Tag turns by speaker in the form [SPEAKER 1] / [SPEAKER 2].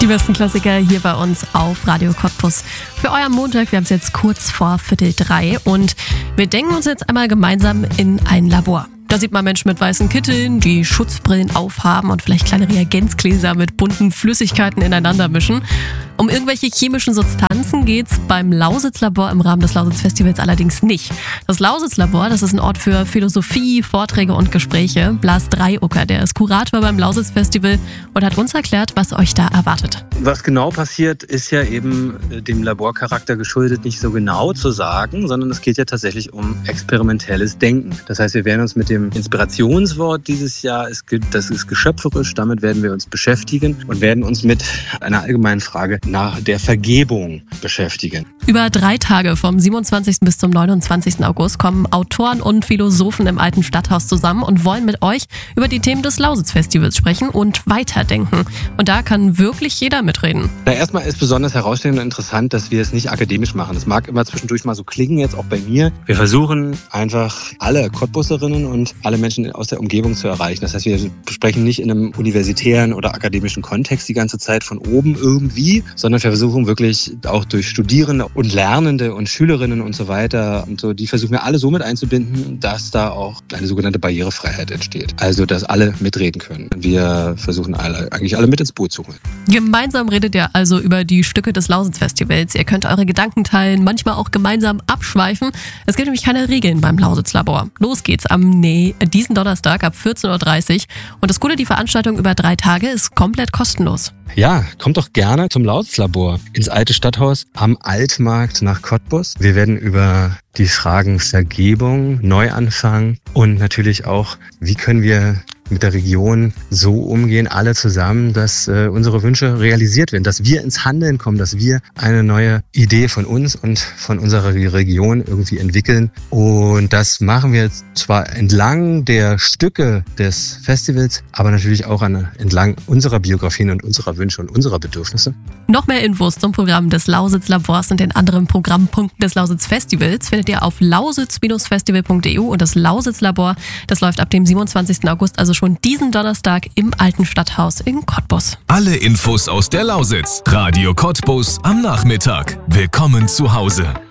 [SPEAKER 1] Die besten Klassiker hier bei uns auf Radio Cottbus. Für euren Montag, wir haben es jetzt kurz vor 2:45 und wir denken uns jetzt einmal gemeinsam in ein Labor. Da sieht man Menschen mit weißen Kitteln, die Schutzbrillen aufhaben und vielleicht kleine Reagenzgläser mit bunten Flüssigkeiten ineinander mischen. Um irgendwelche chemischen Substanzen geht's beim Lausitz-Labor im Rahmen des Lausitz-Festivals allerdings nicht. Das Lausitz-Labor, das ist ein Ort für Philosophie, Vorträge und Gespräche. Blas Dreiucker, der ist Kurator beim Lausitz-Festival und hat uns erklärt, was euch da erwartet.
[SPEAKER 2] Was genau passiert, ist ja eben dem Laborcharakter geschuldet, nicht so genau zu sagen, sondern es geht ja tatsächlich um experimentelles Denken. Das heißt, wir werden uns mit dem Inspirationswort dieses Jahr, das ist geschöpferisch, damit werden wir uns beschäftigen und werden uns mit einer allgemeinen Frage nach der Vergebung beschäftigen.
[SPEAKER 1] Über 3 Tage vom 27. bis zum 29. August kommen Autoren und Philosophen im Alten Stadthaus zusammen und wollen mit euch über die Themen des Lausitz-Festivals sprechen und weiterdenken. Und da kann wirklich jeder mitreden.
[SPEAKER 2] Erstmal ist besonders herausstechend und interessant, dass wir es nicht akademisch machen. Das mag immer zwischendurch mal so klingen, jetzt auch bei mir. Wir versuchen einfach alle Cottbusserinnen und alle Menschen aus der Umgebung zu erreichen. Das heißt, wir sprechen nicht in einem universitären oder akademischen Kontext die ganze Zeit von oben irgendwie, sondern wir versuchen wirklich auch durch Studierende und Lernende und Schülerinnen und so weiter und so, die versuchen wir alle so mit einzubinden, dass da auch eine sogenannte Barrierefreiheit entsteht. Also, dass alle mitreden können. Wir versuchen eigentlich alle mit ins Boot zu holen.
[SPEAKER 1] Gemeinsam redet ihr also über die Stücke des Lausitz-Festivals. Ihr könnt eure Gedanken teilen, manchmal auch gemeinsam abschweifen. Es gibt nämlich keine Regeln beim Lausitz-Labor. Los geht's diesen Donnerstag ab 14:30 Uhr. Und das Gute, die Veranstaltung über 3 Tage ist komplett kostenlos.
[SPEAKER 2] Ja, kommt doch gerne zum Lausitz-Labor ins Alte Stadthaus am Altmarkt nach Cottbus. Wir werden über die Fragen Vergebung, Neuanfang und natürlich auch, wie können wir mit der Region so umgehen, alle zusammen, dass unsere Wünsche realisiert werden, dass wir ins Handeln kommen, dass wir eine neue Idee von uns und von unserer Region irgendwie entwickeln. Und das machen wir zwar entlang der Stücke des Festivals, aber natürlich auch entlang unserer Biografien und unserer Wünsche und unserer Bedürfnisse.
[SPEAKER 1] Noch mehr Infos zum Programm des Lausitz-Labors und den anderen Programmpunkten des Lausitz-Festivals findet ihr auf lausitz-festival.eu und das Lausitz-Labor, das läuft ab dem 27. August, also schon diesen Donnerstag im Alten Stadthaus in Cottbus.
[SPEAKER 3] Alle Infos aus der Lausitz. Radio Cottbus am Nachmittag. Willkommen zu Hause.